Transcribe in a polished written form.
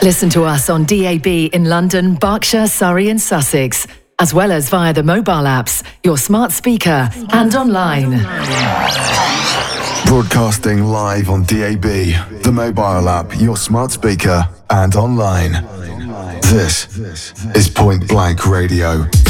Listen to us on DAB in London, Berkshire, Surrey and Sussex, as well as via the mobile apps, your smart speaker and online. Broadcasting live on DAB, the mobile app, your smart speaker and online. This is Point Blank Radio.